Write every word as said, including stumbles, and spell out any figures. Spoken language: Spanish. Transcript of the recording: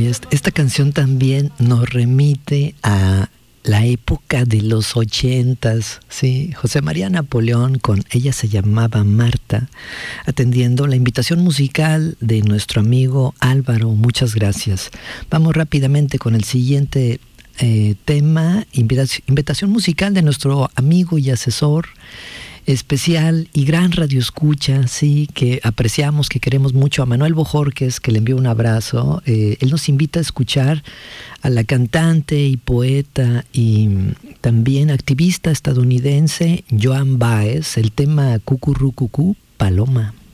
est- esta canción también nos remite a la época de los ochentas, sí, José María Napoleón con Ella se llamaba Marta, atendiendo la invitación musical de nuestro amigo Álvaro, muchas gracias. Vamos rápidamente con el siguiente eh, tema, invitación, invitación musical de nuestro amigo y asesor especial y gran radioescucha, sí, que apreciamos, que queremos mucho, a Manuel Bojorquez, que le envío un abrazo. Eh, él nos invita a escuchar a la cantante y poeta y también activista estadounidense Joan Baez, el tema Cucurrucucú, Paloma.